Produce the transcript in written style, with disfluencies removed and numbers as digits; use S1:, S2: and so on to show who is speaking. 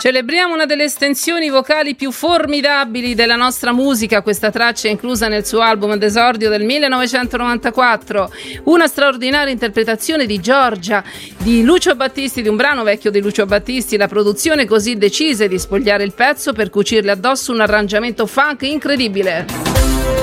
S1: Celebriamo una delle estensioni vocali più formidabili della nostra musica. Questa traccia è inclusa nel suo album d'esordio del 1994. Una straordinaria interpretazione di Giorgia, di Lucio Battisti, di un brano vecchio di Lucio Battisti. La produzione così decise di spogliare il pezzo per cucirle addosso un arrangiamento funk incredibile.